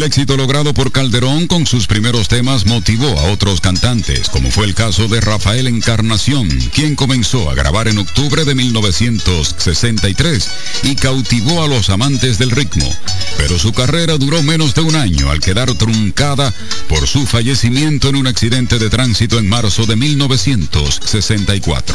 éxito logrado por Calderón con sus primeros temas motivó a otros cantantes, como fue el caso de Rafael Encarnación, quien comenzó a grabar en octubre de 1963 y cautivó a los amantes del ritmo. Pero su carrera duró menos de un año al quedar truncada por su fallecimiento en un accidente de tránsito en marzo de 1964.